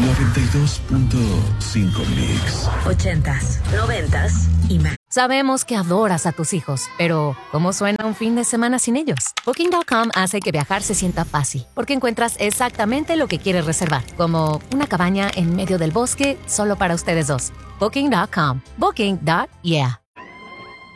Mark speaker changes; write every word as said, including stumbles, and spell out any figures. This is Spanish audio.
Speaker 1: noventa y dos punto cinco Mix.
Speaker 2: Ochentas, noventas y más.
Speaker 3: Sabemos que adoras a tus hijos, pero ¿cómo suena un fin de semana sin ellos? Booking punto com hace que viajar se sienta fácil, porque encuentras exactamente lo que quieres reservar, como una cabaña en medio del bosque solo para ustedes dos. Booking punto com. Booking. Yeah.